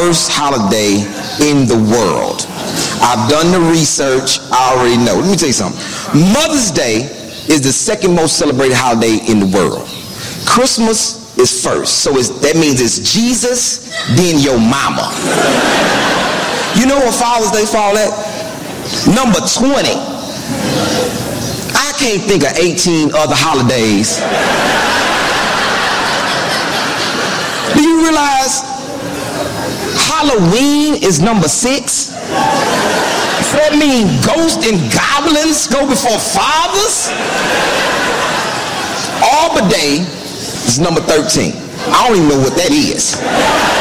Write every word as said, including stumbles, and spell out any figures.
worst holiday in the world? I've done the research. I already know. Let me tell you something. Mother's Day is the second most celebrated holiday in the world. Christmas is first. So it's, that means it's Jesus, then your mama. You know what Father's Day fall at? Number twenty. I can't think of eighteen other holidays. Do you realize Halloween is number six? So that means ghosts and goblins go before fathers? Arbor Day is number thirteen. I don't even know what that is.